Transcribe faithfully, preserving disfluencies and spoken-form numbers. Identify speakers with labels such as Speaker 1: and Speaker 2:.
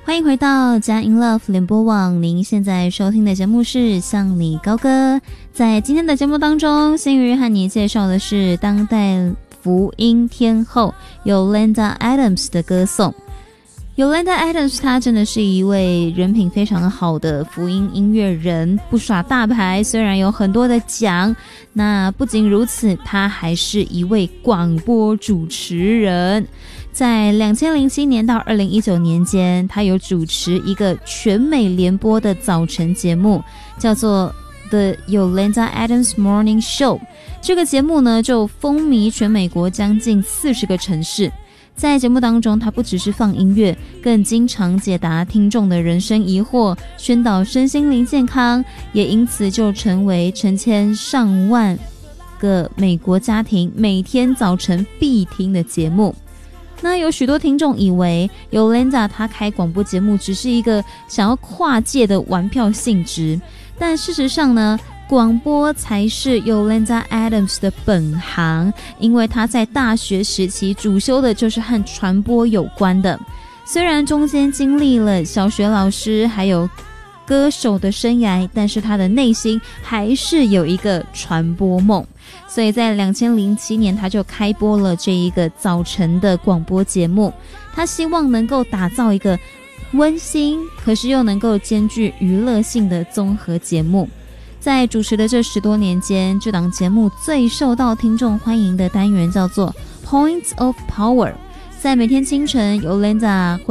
Speaker 1: 欢迎回到佳音 Love 联播网，您现在收听的节目是向你高歌。在今天的节目当中，心瑜和你介绍的是当代福音天后 Yolanda Adams 的歌颂。Yolanda Adams 她真的是一位人品非常好的福音音乐人，不耍大牌，虽然有很多的奖，那不仅如此，她还是一位广播主持人。在二零零七年到二零一九年间，她有主持一个全美联播的早晨节目，叫做 The Yolanda Adams Morning Show。 这个节目呢就风靡全美国将近四十个城市。在节目当中，他不只是放音乐，更经常解答听众的人生疑惑，宣导身心灵健康，也因此就成为成千上万个美国家庭每天早晨必听的节目。那有许多听众以为 Yolanda 她开广播节目只是一个想要跨界的玩票性质，但事实上呢，广播才是 Yolanda Adams 的本行，因为她在大学时期主修的就是和传播有关的。虽然中间经历了小学老师还有歌手的生涯，但是她的内心还是有一个传播梦，所以在二零零七年她就开播了这一个早晨的广播节目。她希望能够打造一个温馨可是又能够兼具娱乐性的综合节目。在主持的这十多年间，这档节目最受到听众欢迎的单元叫做 Points of Power。 在每天清晨， Yolanda 会